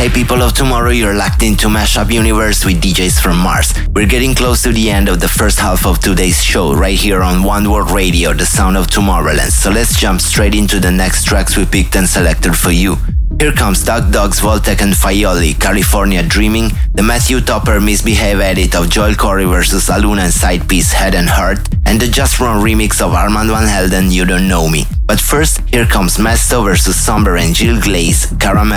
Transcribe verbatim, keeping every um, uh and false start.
Hey people of tomorrow, you're locked into Mashup Universe with D Js from Mars. We're getting close to the end of the first half of today's show right here on One World Radio, the sound of Tomorrowland. So let's jump straight into the next tracks we picked and selected for you. Here comes Doug Dogs, Voltec and Faioli, California Dreaming, the Matthew Topper Misbehave edit of Joel Corey versus Aluna and side piece Head and Heart, and the Just Run remix of Armand Van Helden, You Don't Know Me. But first, here comes Mesto versus Somber and Jill Glaze, Caramel.